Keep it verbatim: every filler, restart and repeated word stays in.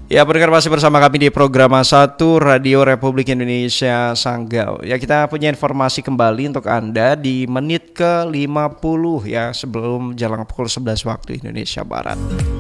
Ya, pendengar masih bersama kami di program satu Radio Republik Indonesia Sanggau. Ya, kita punya informasi kembali untuk Anda di menit ke lima puluh ya sebelum jalan pukul sebelas waktu Indonesia Barat.